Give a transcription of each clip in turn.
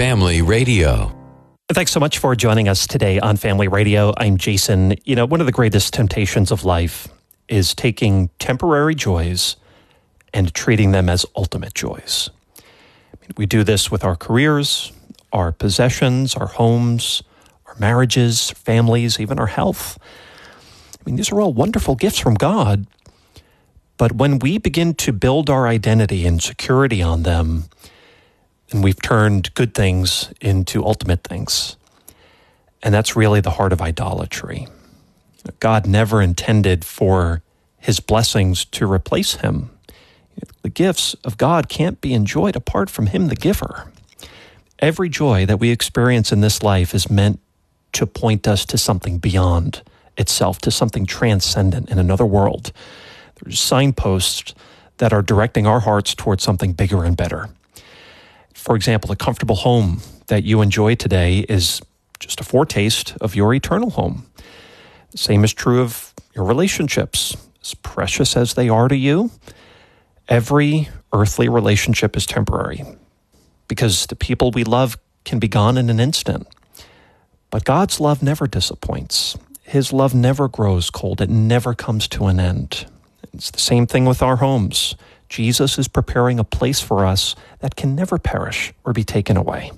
Family Radio. Thanks so much for joining us today on Family Radio. I'm Jason. One of the greatest temptations of life is taking temporary joys and treating them as ultimate joys. We do this with our careers, our possessions, our homes, our marriages, families, even our health. These are all wonderful gifts from God. But when we begin to build our identity and security on them, and we've turned good things into ultimate things. And that's really the heart of idolatry. God never intended for his blessings to replace him. The gifts of God can't be enjoyed apart from him, the giver. Every joy that we experience in this life is meant to point us to something beyond itself, to something transcendent in another world. There's signposts that are directing our hearts towards something bigger and better. For example, a comfortable home that you enjoy today is just a foretaste of your eternal home. The same is true of your relationships. As precious as they are to you, every earthly relationship is temporary because the people we love can be gone in an instant. But God's love never disappoints. His love never grows cold. It never comes to an end. It's the same thing with our homes. Jesus is preparing a place for us that can never perish or be taken away.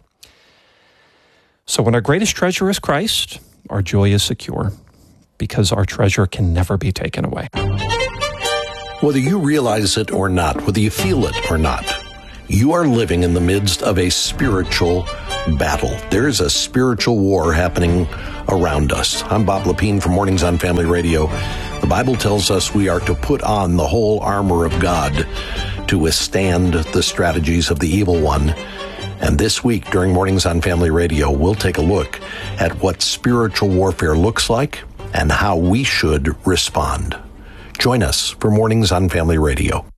So when our greatest treasure is Christ, our joy is secure because our treasure can never be taken away. Whether you realize it or not, whether you feel it or not, you are living in the midst of a spiritual battle. There is a spiritual war happening around us. I'm Bob Lepine from Mornings on Family Radio. The Bible tells us we are to put on the whole armor of God to withstand the strategies of the evil one. And this week during Mornings on Family Radio, we'll take a look at what spiritual warfare looks like and how we should respond. Join us for Mornings on Family Radio.